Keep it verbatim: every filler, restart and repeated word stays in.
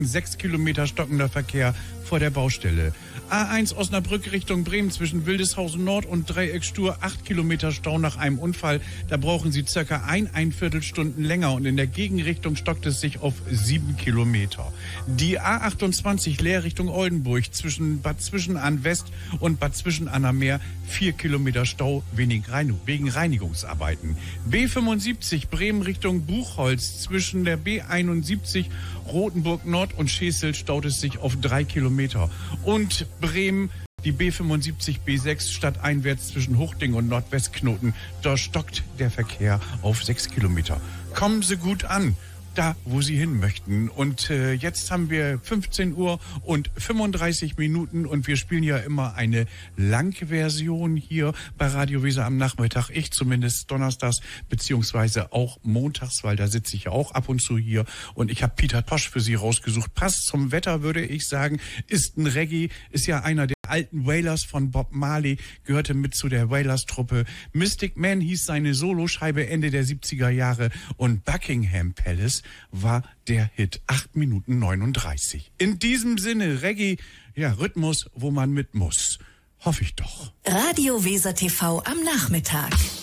Sechs Kilometer stockender Verkehr vor der Baustelle. A eins Osnabrück Richtung Bremen zwischen Wildeshausen Nord und Dreieck Stur. Acht Kilometer Stau nach einem Unfall. Da brauchen Sie circa ein, ein Viertelstunden länger. Und in der Gegenrichtung stockt es sich auf sieben Kilometer. Die A achtundzwanzig Leer Richtung Oldenburg zwischen Bad Zwischenahn West und Bad Zwischenahn am Meer. Vier Kilometer Stau wegen Reinigungsarbeiten. B fünfundsiebzig Bremen Richtung Buchholz zwischen der B einundsiebzig Rothenburg Nord und Schesel staut es sich auf drei Kilometer. Und Bremen, die B fünfundsiebzig B sechs stadteinwärts zwischen Huchting und Nordwestknoten. Da stockt der Verkehr auf sechs Kilometer. Kommen Sie gut an, da wo Sie hin möchten. Und äh, jetzt haben wir fünfzehn Uhr und fünfunddreißig Minuten und wir spielen ja immer eine Langversion hier bei Radio Weser am Nachmittag. Ich zumindest donnerstags beziehungsweise auch montags, weil da sitze ich ja auch ab und zu hier. Und ich habe Peter Tosh für Sie rausgesucht. Passt zum Wetter, würde ich sagen. Ist ein Reggae, ist ja einer der alten Wailers von Bob Marley, gehörte mit zu der Wailers-Truppe. Mystic Man hieß seine Soloscheibe Ende der siebziger Jahre und Buckingham Palace war der Hit. acht Minuten neununddreißig. In diesem Sinne, Reggae, ja, Rhythmus, wo man mit muss. Hoffe ich doch. Radio Weser T V am Nachmittag.